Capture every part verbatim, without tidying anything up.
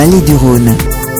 Vallée du Rhône.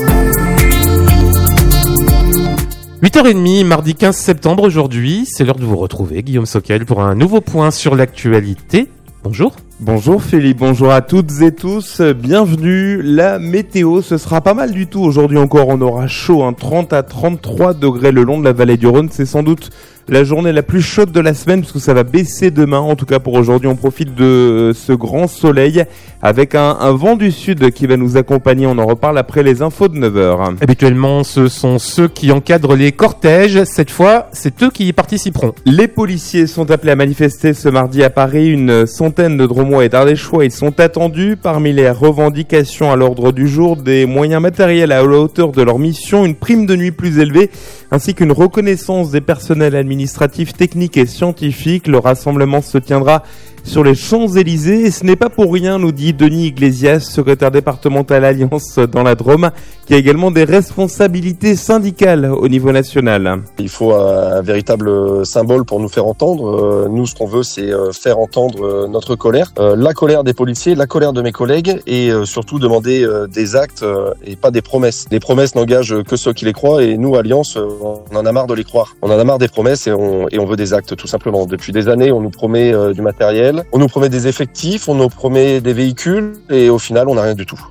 huit heures trente, mardi quinze septembre aujourd'hui, c'est l'heure de vous retrouver, Guillaume Soquel, pour un nouveau point sur l'actualité. Bonjour. Bonjour Philippe, bonjour à toutes et tous, bienvenue. La météo, ce sera pas mal du tout. Aujourd'hui encore, on aura chaud, hein, trente à trente-trois degrés le long de la vallée du Rhône. C'est sans doute la journée la plus chaude de la semaine parce que ça va baisser demain. En tout cas pour aujourd'hui, on profite de ce grand soleil avec un, un vent du sud qui va nous accompagner. On en reparle après les infos de neuf heures. Habituellement, ce sont ceux qui encadrent les cortèges. Cette fois, c'est eux qui y participeront. Les policiers sont appelés à manifester ce mardi à Paris. Une centaine de Drômois et d'Ardéchois, ils sont attendus. Parmi les revendications à l'ordre du jour, des moyens matériels à la hauteur de leur mission, une prime de nuit plus élevée, ainsi qu'une reconnaissance des personnels administratifs, techniques et scientifiques. Le rassemblement se tiendra sur les Champs-Élysées et ce n'est pas pour rien, nous dit Denis Iglesias, secrétaire départemental Alliance dans la Drôme, qui a également des responsabilités syndicales au niveau national. Il faut un véritable symbole pour nous faire entendre. Nous, ce qu'on veut, c'est faire entendre notre colère, la colère des policiers, la colère de mes collègues et surtout demander des actes et pas des promesses. Les promesses n'engagent que ceux qui les croient et nous, Alliance, on en a marre de les croire. On en a marre des promesses et on, et on veut des actes, tout simplement. Depuis des années, on nous promet du matériel, on nous promet des effectifs, on nous promet des véhicules et au final, on n'a rien du tout.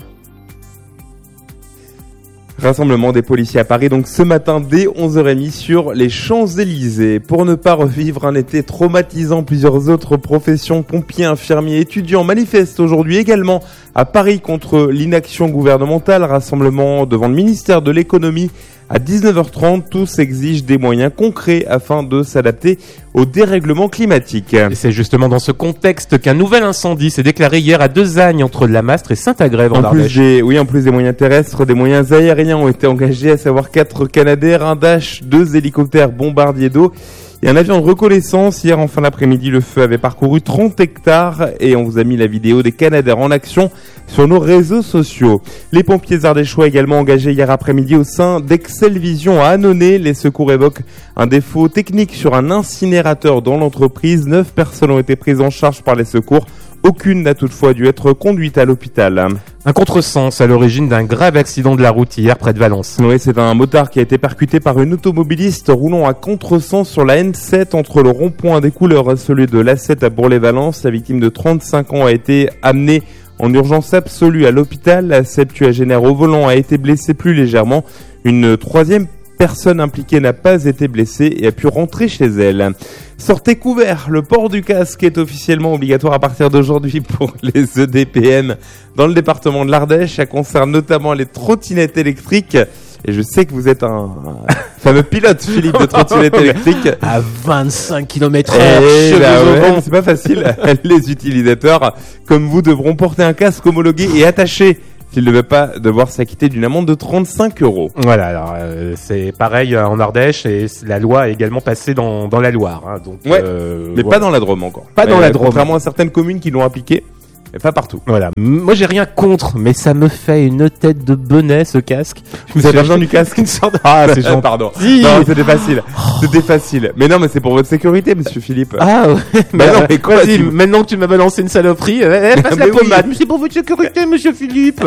Rassemblement des policiers à Paris, donc ce matin dès onze heures trente sur les Champs-Élysées. Pour ne pas revivre un été traumatisant, plusieurs autres professions, pompiers, infirmiers, étudiants, manifestent aujourd'hui également à Paris contre l'inaction gouvernementale. Rassemblement devant le ministère de l'économie à dix-neuf heures trente. Tous exigent des moyens concrets afin de s'adapter au dérèglement climatique. Et c'est justement dans ce contexte qu'un nouvel incendie s'est déclaré hier à Dezagnes entre Lamastre et Saint-Agrève en, en Ardèche. Plus des, oui, en plus des moyens terrestres, des moyens aériens ont été engagés, à savoir quatre Canadair, un Dash, deux hélicoptères bombardiers d'eau et un avion de reconnaissance. Hier en fin d'après-midi, le feu avait parcouru trente hectares et on vous a mis la vidéo des Canadair en action sur nos réseaux sociaux. Les pompiers ardéchois également engagés hier après-midi au sein d'Excelvision à Annonay. Les secours évoquent un défaut technique sur un incinérateur dans l'entreprise. Neuf personnes ont été prises en charge par les secours. Aucune n'a toutefois dû être conduite à l'hôpital. Un contresens à l'origine d'un grave accident de la route hier près de Valence. Oui, c'est un motard qui a été percuté par une automobiliste roulant à contresens sur la N sept entre le rond-point des Couleurs et celui de l'A sept à Bourg-les-Valence. La victime de trente-cinq ans a été amenée en urgence absolue à l'hôpital. La septuagénaire au volant a été blessée plus légèrement. Une troisième personne impliquée n'a pas été blessée et a pu rentrer chez elle. Sortez couverts, le port du casque est officiellement obligatoire à partir d'aujourd'hui pour les E D P M dans le département de l'Ardèche. Ça concerne notamment les trottinettes électriques. Et je sais que vous êtes un, un fameux pilote, Philippe, de trottinette électrique. À vingt-cinq kilomètres heure, cheveux bah ouais, c'est pas facile. Les utilisateurs, comme vous, devront porter un casque homologué et attaché s'ils ne veulent pas devoir s'acquitter d'une amende de trente-cinq euros. Voilà, alors euh, c'est pareil en Ardèche et la loi est également passée dans, dans la Loire. Hein, donc, ouais, euh, mais voilà. Pas dans la Drôme encore. Pas mais dans la Drôme. Contrairement à certaines communes qui l'ont appliqué. Mais pas partout. Voilà. Moi, j'ai rien contre, mais ça me fait une tête de benet, ce casque. Vous avez pas besoin du casque? Une sorte de... Ah, c'est gentil. Pardon. Non, c'était facile. C'était facile. Mais non, mais c'est pour votre sécurité, monsieur Philippe. Ah, ouais. Bah non, mais quoi, vas-y, tu... maintenant que tu m'as balancé une saloperie, eh, passe la oui. pommade. Mais c'est pour votre sécurité, monsieur Philippe.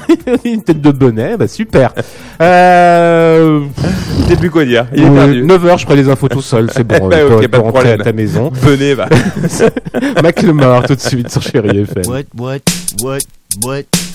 Une tête de bonnet, bah, super. Euh... Je sais plus quoi dire. Il est euh, perdu. neuf heures, je ferai les infos tout seul, c'est bon. bah, tu okay, peux rentrer à ta maison. Venez, va. Mac Lemar, tout de suite sur Chérie F M. What, what, what, what?